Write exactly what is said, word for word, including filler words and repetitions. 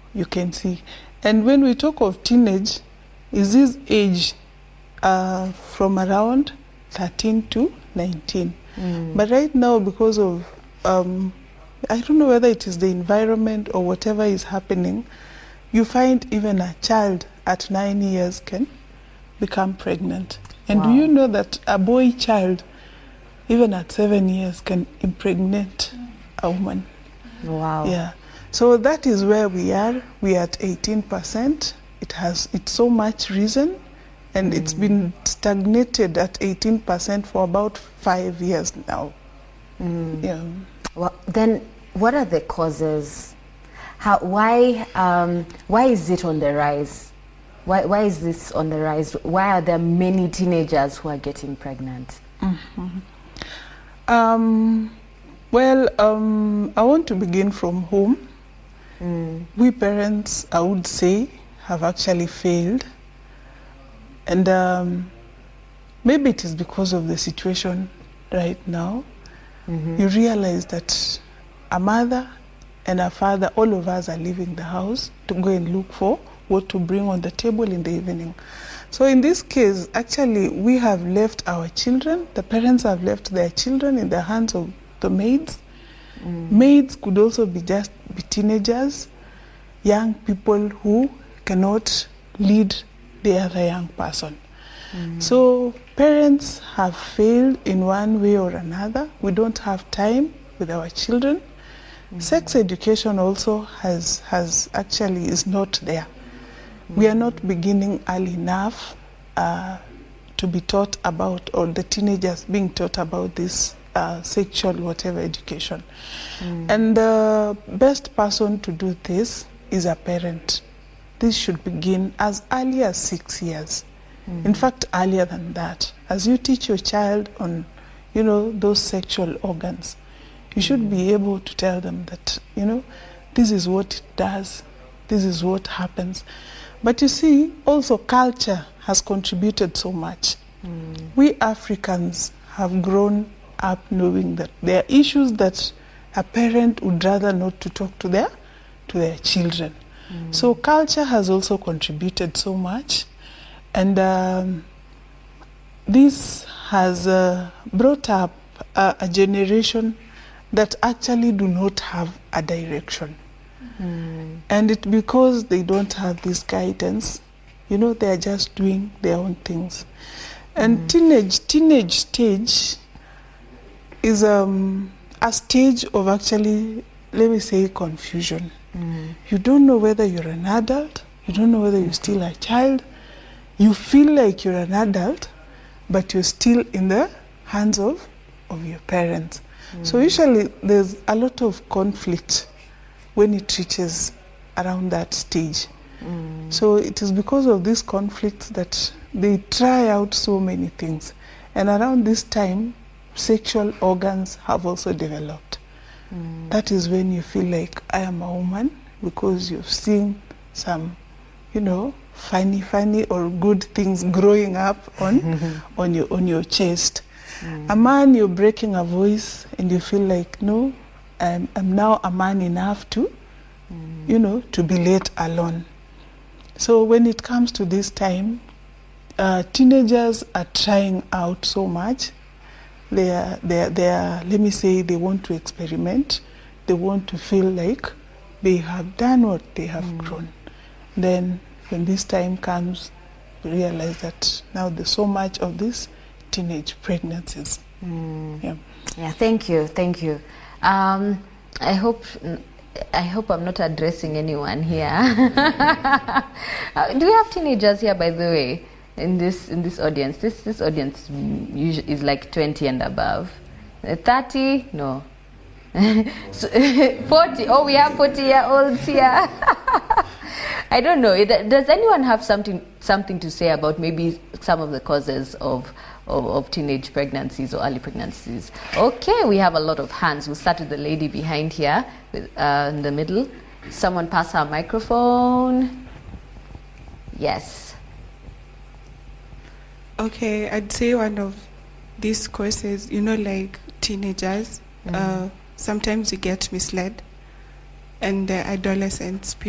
you can see. And when we talk of teenage, is this age uh, from around thirteen to nineteen. Mm. But right now, because of, um, I don't know whether it is the environment or whatever is happening, you find even a child at nine years can become pregnant. And wow. do you know that a boy child, even at seven years, can impregnate a woman? Wow. Yeah. So that is where we are. We are at eighteen percent. It has, it's so much risen, and mm. it's been stagnated at eighteen percent for about five years now. Mm. Yeah. Well, then what are the causes? How, why, um, why is it on the rise? Why, why is this on the rise? Why are there many teenagers who are getting pregnant? Mm-hmm. Um, well, um, I want to begin from home. Mm. We parents, I would say, have actually failed. And um, maybe it is because of the situation right now. Mm-hmm. You realize that a mother and a father, all of us are leaving the house to go and look for what to bring on the table in the evening. So in this case, actually, we have left our children, the parents have left their children in the hands of the maids. Mm. Maids could also be just be teenagers, young people who cannot lead the other young person. Mm. So parents have failed in one way or another. We don't have time with our children. Mm. Sex education also has, has actually is not there. Mm. We are not beginning early enough uh, to be taught about, or the teenagers being taught about this uh, sexual whatever education. Mm. And the best person to do this is a parent. This should begin as early as six years. Mm. In fact, earlier than that. As you teach your child on, you know, those sexual organs, you should mm. be able to tell them that, you know, this is what it does, this is what happens. But you see, also culture has contributed so much. Mm. We Africans have grown up knowing that there are issues that a parent would rather not to talk to their, to their children. Mm. So culture has also contributed so much. And um, this has uh, brought up a, a generation that actually do not have a direction. Mm. And it's because they don't have this guidance, you know, they're just doing their own things. And mm. teenage, teenage stage is um, a stage of actually, let me say, confusion. Mm. You don't know whether you're an adult, you don't know whether you're still a child. You feel like you're an adult, but you're still in the hands of, of your parents. Mm. So usually there's a lot of conflict when it reaches around that stage. Mm. So it is because of this conflict that they try out so many things. And around this time, sexual organs have also developed. Mm. That is when you feel like, I am a woman, because you've seen some, you know, funny, funny or good things growing up on, on, your, on your chest. Mm. A man, you're breaking a voice and you feel like, no, I'm, I'm now a man enough to, mm. you know, to be let alone. So when it comes to this time, uh, teenagers are trying out so much. They are, they are, they are, let me say, they want to experiment. They want to feel like they have done what they have mm. grown. Then when this time comes, we realize that now there's so much of this teenage pregnancies. Mm. Yeah. Yeah. Thank you. Thank you. Um, I hope. I hope I'm not addressing anyone here. uh, do we have teenagers here, by the way, in this in this audience? This this audience usually is like twenty and above. Uh, thirty? No. So, forty? Oh, we have forty-year-olds here. I don't know. Does anyone have something something to say about maybe some of the causes of, of, of teenage pregnancies or early pregnancies? Okay, we have a lot of hands. We'll start with the lady behind here, with, uh, in the middle. Someone pass her microphone. Yes. Okay, I'd say one of these causes, you know, like teenagers, mm. uh, sometimes you get misled, and the adolescents.